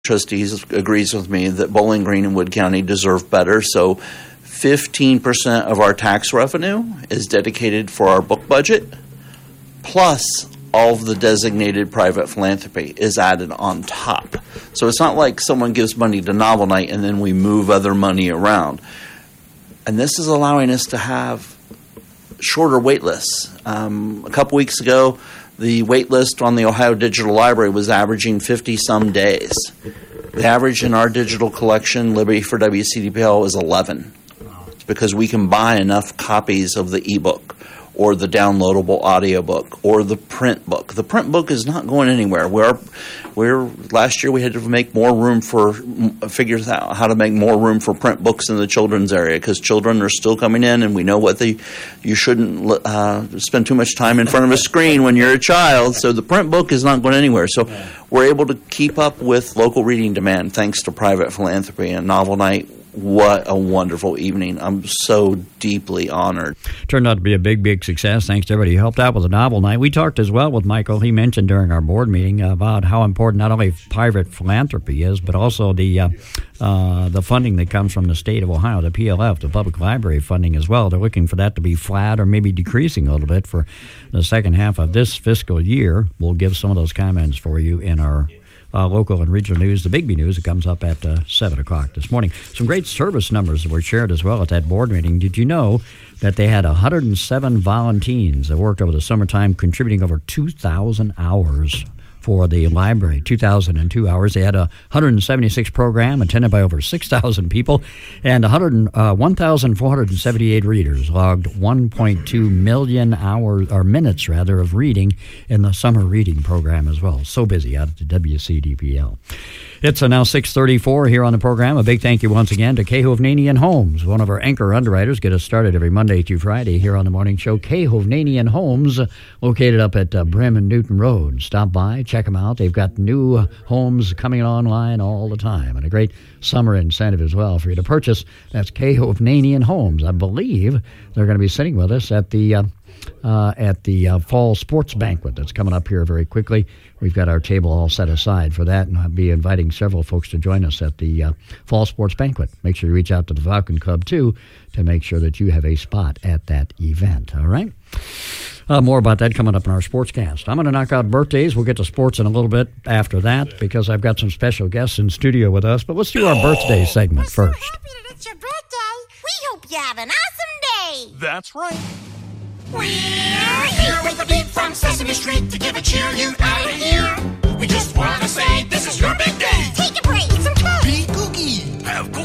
Trustees agrees with me that Bowling Green and Wood County deserve better. So 15% of our tax revenue is dedicated for our book budget, plus all of the designated private philanthropy is added on top. So it's not like someone gives money to Novel Night and then we move other money around. And this is allowing us to have shorter wait lists. A couple weeks ago, the wait list on the Ohio Digital Library was averaging 50-some days. The average in our digital collection, Liberty for WCDPL, is 11. It's because we can buy enough copies of the ebook or the downloadable audiobook or the print book. The print book is not going anywhere. Last year we had to make more room figure out how to make more room for print books in the children's area because children are still coming in, and we know you shouldn't spend too much time in front of a screen when you're a child. So the print book is not going anywhere. So we're able to keep up with local reading demand thanks to private philanthropy and Novel Night. What a wonderful evening. I'm so deeply honored. Turned out to be a big, big success. Thanks to everybody who helped out with the Novel Night. We talked as well with Michael. He mentioned during our board meeting about how important not only private philanthropy is, but also the funding that comes from the state of Ohio, the PLF, the public library funding as well. They're looking for that to be flat or maybe decreasing a little bit for the second half of this fiscal year. We'll give some of those comments for you in our local and regional news, the Bigby News. It comes up at 7 o'clock this morning. Some great service numbers that were shared as well at that board meeting. Did you know that they had 107 volunteers that worked over the summertime, contributing over 2,000 hours for the library, 2,002 hours. They had a 176 program attended by over 6,000 people, and 1,478 readers logged 1.2 million minutes of reading in the summer reading program as well. So busy out at the WCDPL. It's now 6:34 here on the program. A big thank you once again to Kay Hovnanian Homes, one of our anchor underwriters. Get us started every Monday through Friday here on the morning show. Kay Hovnanian Homes, located up at Brim and Newton Road. Stop by, check them out. They've got new homes coming online all the time, and a great summer incentive as well for you to purchase. That's Kay Hovnanian Homes. I believe they're going to be sitting with us at the fall sports banquet that's coming up here very quickly. We've got our table all set aside for that, and I'll be inviting several folks to join us at the fall sports banquet. Make sure you reach out to the Falcon Club, too, to make sure that you have a spot at that event, all right? More about that coming up in our Sportscast. I'm going to knock out birthdays. We'll get to sports in a little bit after that because I've got some special guests in studio with us. But let's do our birthday segment first. We're so happy that it's your birthday. We hope you have an awesome day. That's right. We're here with a beat from Sesame Street to give a cheer you out of here. We just want to say this is your big day. Take